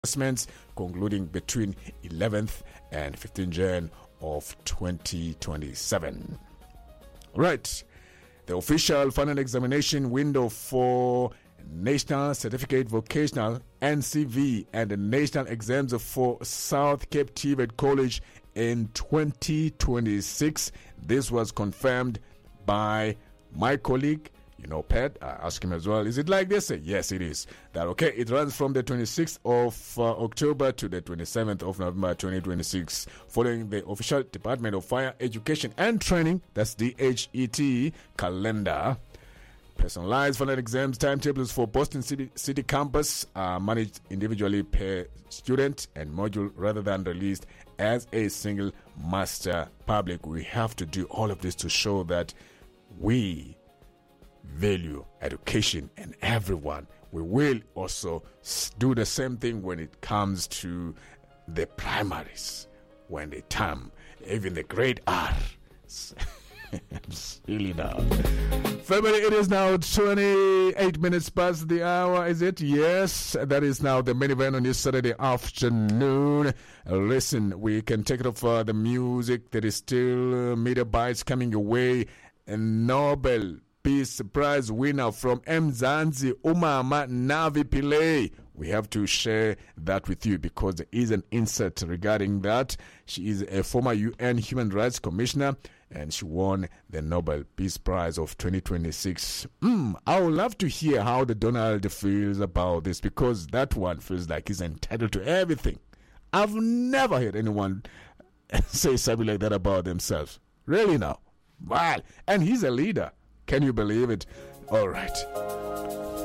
assessments concluding between 11th and 15th Jan of 2027. Right. The official final examination window for National Certificate Vocational NCV and the national exams for South Cape TVET College in 2026. This was confirmed by my colleague, Pat. I asked him as well, is it like this? Yes, it is. That okay? It runs from the 26th of October to the 27th of November 2026, following the official Department of Fire Education and Training, that's DHET, calendar. Personalized final exams timetables for Boston City campus are managed individually per student and module rather than released as a single master public. We have to do all of this to show that we value education and everyone. We will also do the same thing when it comes to the primaries, when they term, even the grade R. Really now. February, it is now 28 minutes past the hour, is it? Yes, that is now the main event on this Saturday afternoon. Listen, we can take it off the music. There is still meter bites coming your way. And Nobel Peace Prize winner from Mzansi, Umama Navi Pillay. We have to share that with you because there is an insert regarding that. She is a former UN Human Rights Commissioner and she won the Nobel Peace Prize of 2026. I would love to hear how the Donald feels about this because that one feels like he's entitled to everything. I've never heard anyone say something like that about themselves. Really now? Wow. And he's a leader. Can you believe it? All right.